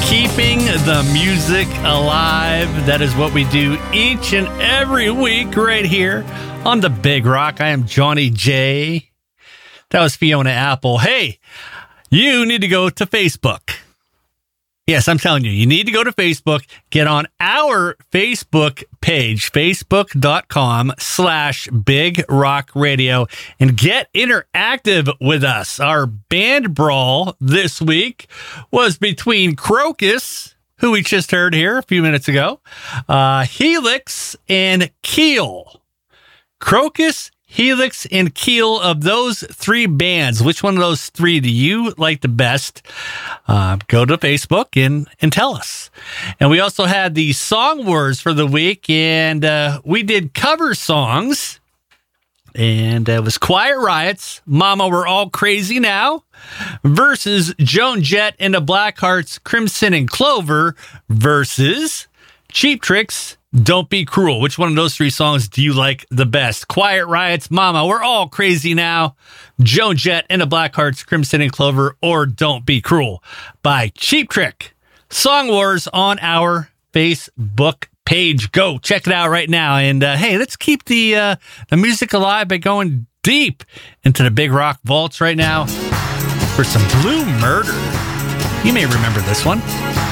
Keeping the music alive. That is what we do each and every week right here on The Big Rock. I am Johnny J. That was Fiona Apple. Hey, you need to go to Facebook. Yes, I'm telling you, you need to go to Facebook, get on our Facebook page, facebook.com/Big Rock Radio, and get interactive with us. Our band brawl this week was between Crocus, who we just heard here a few minutes ago, Helix, and Keel. Crocus, Helix, and Keel. Of those three bands, which one of those three do you like the best? Go to Facebook and tell us. And we also had the Song Wars for the week, and we did cover songs. And it was Quiet Riot's Mama, We're All Crazy Now versus Joan Jett and the Blackhearts' Crimson and Clover versus Cheap Trick's Don't Be Cruel. Which one of those three songs do you like the best? Quiet Riot's Mama, We're All Crazy Now, Joan Jett and the Blackhearts' Crimson and Clover, or Don't Be Cruel by Cheap Trick. Song Wars on our Facebook page. Go check it out right now. And hey, let's keep the music alive by going deep into the Big Rock vaults right now for some Blue Murder. You may remember this one.